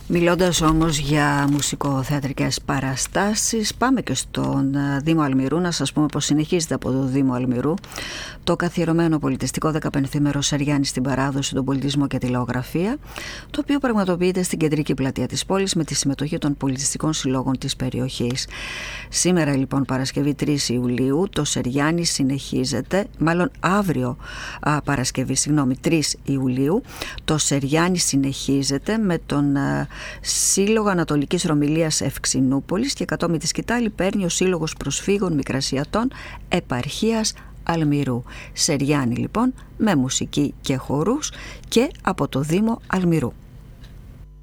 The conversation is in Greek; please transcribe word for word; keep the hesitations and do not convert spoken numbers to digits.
Μιλώντας όμως για μουσικοθεατρικές παραστάσεις, πάμε και στον Δήμο Αλμυρού. Να σας πούμε πως συνεχίζεται από το Δήμο Αλμυρού το καθιερωμένο πολιτιστικό δεκαπενθήμερο Σεριάννη στην παράδοση, τον πολιτισμό και τη λαογραφία, το οποίο πραγματοποιείται στην κεντρική πλατεία της πόλης με τη συμμετοχή των πολιτιστικών συλλόγων της περιοχής. Σήμερα λοιπόν, Παρασκευή τρεις Ιουλίου, το Σεριάννη συνεχίζεται, μάλλον αύριο α, Παρασκευή, συγγνώμη, τρεις Ιουλίου, το Σεριάννη συνεχίζεται με τον α, Σύλλογο Ανατολικής Ρωμυλίας Ευξηνούπολης και κατόμη τη σκητάλη παίρνει ο Σύλλογος Προσφύγων Μικρασιατών Επαρχίας Αλμυρού. Σεριάννη λοιπόν με μουσική και χορούς και από το Δήμο Αλμυρού.